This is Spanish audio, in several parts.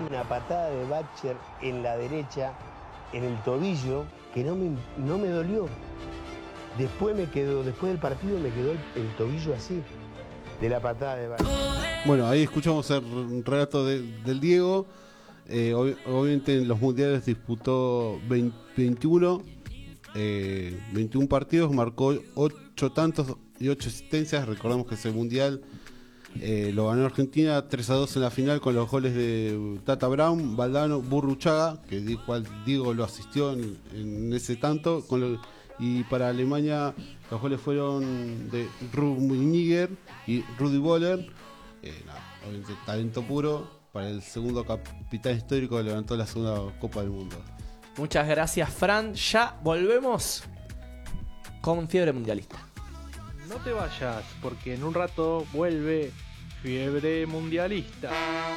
una patada de Batcher en la derecha, en el tobillo, que no me dolió. Después del partido me quedó el tobillo así, de la patada de Batcher. Bueno, ahí escuchamos el relato del Diego. Obviamente en los mundiales disputó 21 partidos, marcó 8 tantos y 8 asistencias. Recordamos que ese mundial lo ganó Argentina 3-2 en la final con los goles de Tata Brown, Valdano, Burruchaga, que Diego lo asistió en ese tanto. Y para Alemania los goles fueron de Rummenigge y Rudi Völler. Obviamente talento puro para el segundo capitán histórico que levantó la segunda Copa del Mundo. Muchas gracias, Fran. Ya volvemos con Fiebre Mundialista. No te vayas, porque en un rato vuelve Fiebre Mundialista.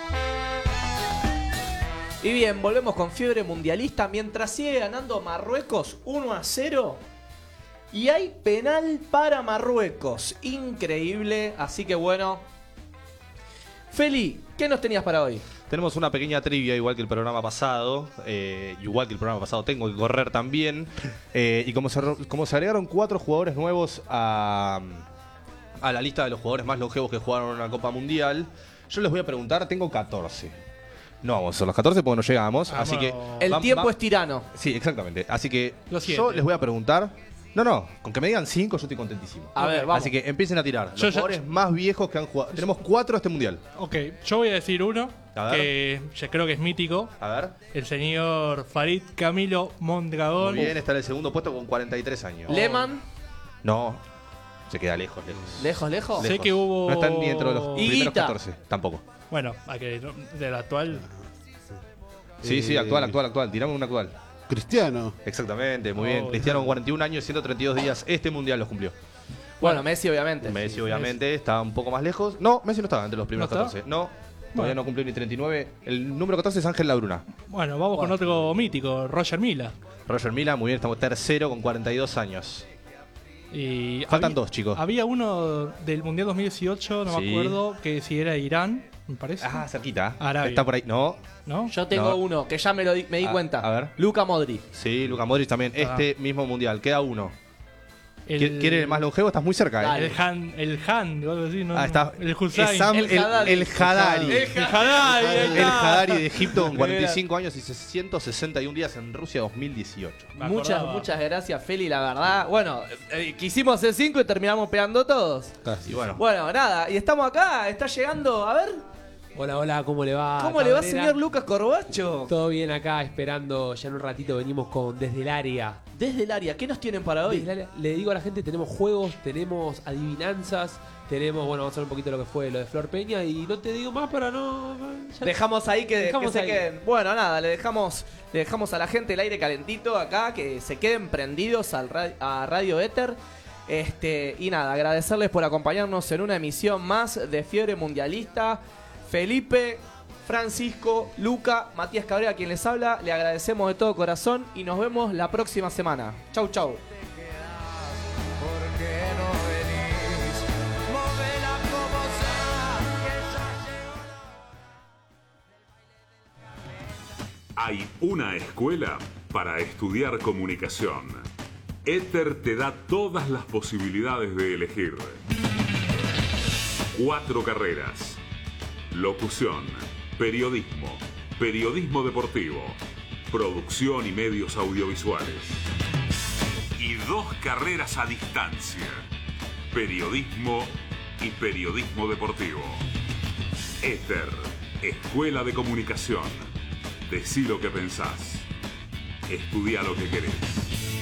Y bien, volvemos con Fiebre Mundialista mientras sigue ganando Marruecos 1-0. Y hay penal para Marruecos. Increíble. Así que bueno. Feli, ¿qué nos tenías para hoy? Tenemos una pequeña trivia, igual que el programa pasado. Tengo que correr también. Y como se agregaron 4 jugadores nuevos a la lista de los jugadores más longevos que jugaron en una Copa Mundial, yo les voy a preguntar, tengo 14. No vamos a hacer los 14 porque no llegamos. Vamos. Así que El tiempo es tirano. Sí, exactamente. Así que Lo yo les voy a preguntar. No, con que me digan 5 yo estoy contentísimo. A ver, vamos. Así que empiecen a tirar. Los jugadores más viejos que han jugado. Tenemos 4 este mundial. Ok, yo voy a decir uno A ver. que ya creo que es mítico. A ver. El señor Farid Camilo Mondragón. Muy bien, está en el segundo puesto con 43 años. Lehmann, No, se queda lejos. lejos. Sé que hubo... No están ni dentro de los primeros Higuita. 14, tampoco. Bueno, del actual. Sí, actual. Tirame un actual. Cristiano. Exactamente, muy bien. Cristiano con 41 años, 132 días. Este mundial los cumplió. Bueno, Messi obviamente. Messi, obviamente, está un poco más lejos. No, Messi no estaba entre los primeros ¿No está? 14. No, todavía no cumplió ni 39. El número 14 es Ángel Labruna. Bueno, vamos con otro mítico, Roger Mila. Roger Mila, muy bien, estamos tercero con 42 años. Y Faltan 2, chicos. Había uno del Mundial 2018, no me Sí. acuerdo, que si era Irán, me parece. Cerquita. Arabia. Está por ahí. No. ¿No? Yo tengo No. uno que ya me di cuenta. A ver. Luka Modric. Sí, Luka Modric también. Este mismo mundial. Queda uno. El- ¿Quiere el más longevo? Estás muy cerca. Dale. El Han, o algo así, ¿no? Está. El Hussein. Es Sam, El Haddadi. el Haddadi. El Haddadi, El Haddadi de Egipto con 45 años y 161 días en Rusia 2018. Me Muchas acordaba. gracias, Feli, la verdad. Bueno, quisimos hacer 5 y terminamos pegando todos. Y bueno. Bueno, nada, y estamos acá, está llegando, a ver, Hola, ¿cómo le va? ¿cómo le va, Cabrera? señor Lucas Corbacho? Todo bien acá, esperando. Ya en un ratito venimos con Desde el Área. Desde el área, ¿qué nos tienen para hoy? Desde el área, le digo a la gente, tenemos juegos, tenemos adivinanzas, tenemos, bueno, vamos a ver un poquito lo que fue lo de Flor Peña y no te digo más para no... ya- Dejamos ahí que Dejamos se ahí. queden. Bueno, nada, le dejamos a la gente el aire calentito acá, que se queden prendidos a Radio Éter. Y nada, agradecerles por acompañarnos en una emisión más de Fiebre Mundialista. Felipe, Francisco, Luca, Matías Cabrera, quien les habla, le agradecemos de todo corazón y nos vemos la próxima semana. Chau, chau. Hay una escuela para estudiar comunicación. Éter te da todas las posibilidades de elegir. 4 carreras: locución, periodismo, periodismo deportivo, producción y medios audiovisuales. Y 2 carreras a distancia: periodismo y periodismo deportivo. Éter, Escuela de Comunicación. Decí lo que pensás. Estudia lo que querés.